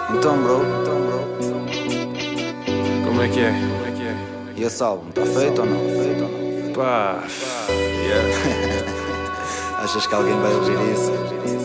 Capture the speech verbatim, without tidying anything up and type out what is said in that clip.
Então, bro, então, bro, Como é que é? Como é que é? e esse álbum, tá feito ou não? Feito ou não? Pá, yeah. Achas que alguém vai ouvir isso?